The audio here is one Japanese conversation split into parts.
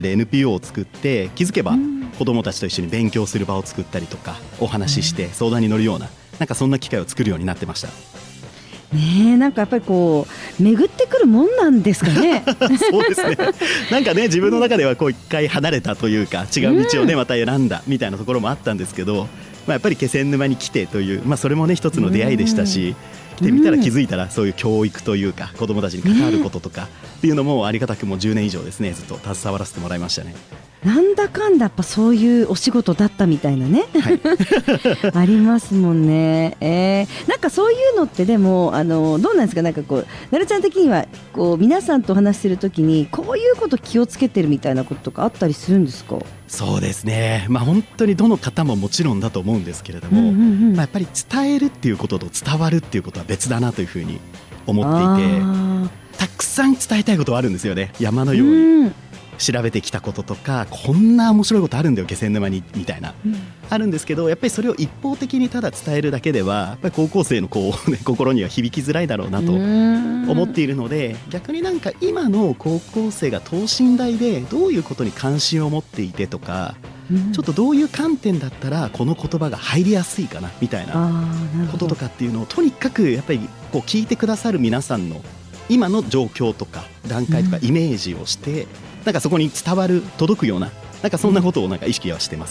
で NPO を作って、気づけば子どもたちと一緒に勉強する場を作ったりとか、お話しして相談に乗るような、なんかそんな機会を作るようになってました。 ねえ、なんかやっぱりこう巡ってくるもんなんですかね。 そうですね。なんかね、自分の中ではこう一回離れたというか、違う道をねまた選んだみたいなところもあったんですけど、やっぱり気仙沼に来てという、それもね一つの出会いでしたし、来てみたら気づいたらそういう教育というか、子どもたちに関わることとかっていうのもありがたくもう10年以上ですね、ずっと携わらせてもらいましたね。 なんだかんだやっぱそういうお仕事だったみたいなね、はい、ありますもんね。なんかそういうのってでもどうなんですか。なんかこうなるちゃん的にはこう皆さんとお話しするときにこういうこと気をつけてるみたいなこととかあったりするんですか。 そうですね、本当にどの方ももちろんだと思うんですけれども、やっぱり伝えるっていうことと伝わるっていうことは別だなというふうに思っていて、たくさん伝えたいことはあるんですよね。山のように調べてきたこととか、こんな面白いことあるんだよ気仙沼にみたいな、あるんですけど、やっぱりそれを一方的にただ伝えるだけではやっぱり高校生の心には響きづらいだろうなと思っているので、逆になんか今の高校生が等身大でどういうことに関心を持っていてとか、ちょっとどういう観点だったらこの言葉が入りやすいかなみたいなこととかっていうのを、とにかくやっぱりこう聞いてくださる皆さんの今の状況とか段階とかイメージをして、なんかそこに伝わる届くような、なんかそんなことをなんか意識はしてます。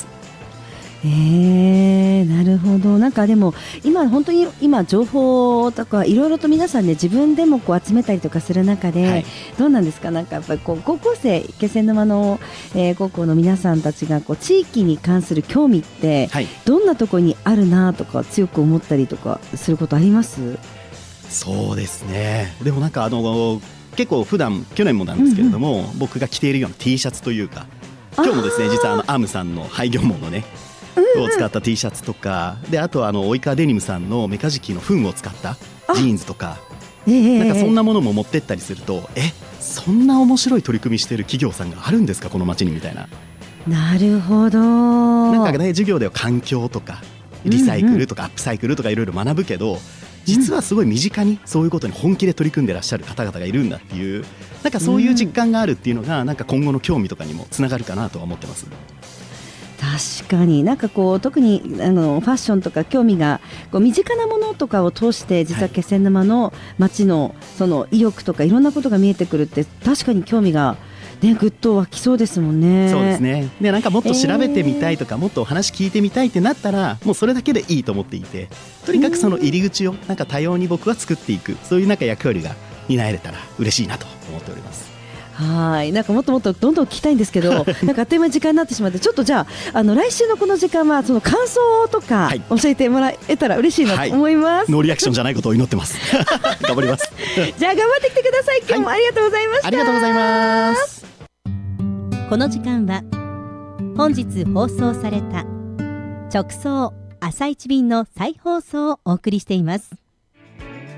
なるほど。なんかでも今本当に情報とかいろいろと皆さんね自分でもこう集めたりとかする中で、どうなんですか。なんかやっぱりこう高校生気仙沼の、高校の皆さんたちがこう地域に関する興味って、どんなところにあるなとか強く思ったりとかすることあります？ そうですね。でもなんか結構普段去年もなんですけれども、僕が着ているような T シャツというか、今日もですね実はアームさんの廃業門のねを使った T シャツとかで、あと及川デニムさんのメカジキの糞を使ったジーンズとか、なんかそんなものも持ってったりすると、そんな面白い取り組みしてる企業さんがあるんですかこの街にみたいな。 なるほど。 なんかね授業では環境とかリサイクルとかアップサイクルとかいろいろ学ぶけど、実はすごい身近にそういうことに本気で取り組んでらっしゃる方々がいるんだっていう、なんかそういう実感があるっていうのが、なんか今後の興味とかにもつながるかなとは思ってます。 確かになんかこう特にファッションとか興味がこう身近なものとかを通して実は気仙沼の街のその意欲とかいろんなことが見えてくるって、確かに興味がねぐっと湧きそうですもんね。 そうですね。でなんかもっと調べてみたいとか、もっとお話聞いてみたいってなったらもうそれだけでいいと思っていて、とにかくその入り口をなんか多様に僕は作っていく、そういうなんか役割が担えれたら嬉しいなと思っております。 はい、なんかもっともっとどんどん聞きたいんですけどなんかあっという間に時間になってしまって、ちょっとじゃあ来週のこの時間はその感想とか教えてもらえたら嬉しいなと思います。 ノーリアクションじゃないことを祈ってます頑張りますじゃあ頑張ってきてください。今日もありがとうございました。 ありがとうございます。 この時間は本日放送された直送朝一便の再放送をお送りしています。